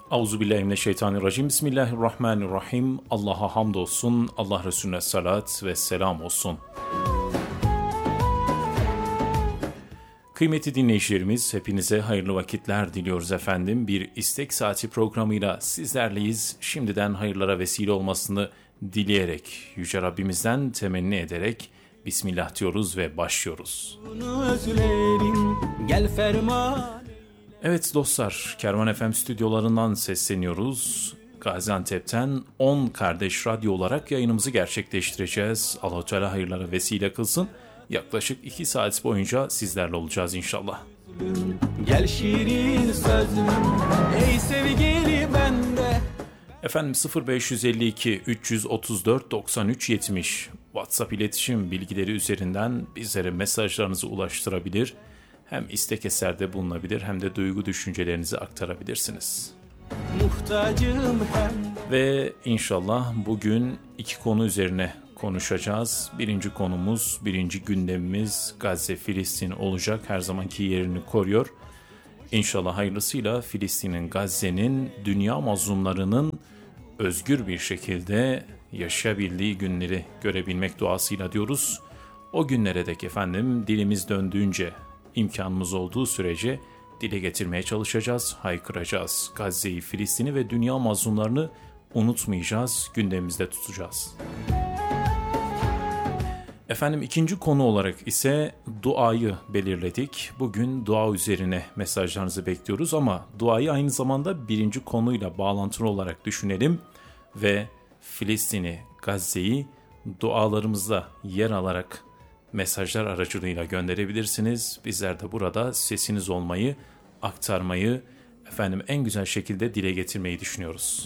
Euzubillahimineşşeytanirracim. Bismillahirrahmanirrahim. Allah'a hamdolsun, Allah Resulüne salat ve selam olsun. Kıymetli dinleyicilerimiz, hepinize hayırlı vakitler diliyoruz efendim. Bir istek saati programıyla sizlerleyiz. Şimdiden hayırlara vesile olmasını dileyerek, Yüce Rabbimizden temenni ederek Bismillah diyoruz ve başlıyoruz. Evet dostlar, Kervan FM stüdyolarından sesleniyoruz. Gaziantep'ten 10 kardeş radyo olarak yayınımızı gerçekleştireceğiz. Allah-u Teala hayırlara vesile kılsın. Yaklaşık 2 saat boyunca sizlerle olacağız inşallah. Gel şiirin sözüm, ey sevgili bende. Efendim 0552 334 93 70 WhatsApp iletişim bilgileri üzerinden bizlere mesajlarınızı ulaştırabilir. Hem istek eserde bulunabilir hem de duygu düşüncelerinizi aktarabilirsiniz. Ve inşallah bugün 2 konu üzerine konuşacağız. Birinci konumuz, birinci gündemimiz Gazze, Filistin olacak. Her zamanki yerini koruyor. İnşallah hayırlısıyla Filistin'in, Gazze'nin, dünya mazlumlarının özgür bir şekilde yaşayabildiği günleri görebilmek duasıyla diyoruz. O günlere dek efendim dilimiz döndüğünce, imkanımız olduğu sürece dile getirmeye çalışacağız, haykıracağız. Gazze'yi, Filistin'i ve dünya mazlumlarını unutmayacağız, gündemimizde tutacağız. Efendim ikinci konu olarak ise duayı belirledik. Bugün dua üzerine mesajlarınızı bekliyoruz ama duayı aynı zamanda birinci konuyla bağlantılı olarak düşünelim ve Filistin'i, Gazze'yi dualarımızda yer alarak mesajlar aracılığıyla gönderebilirsiniz. Bizler de burada sesiniz olmayı, aktarmayı, efendim en güzel şekilde dile getirmeyi düşünüyoruz.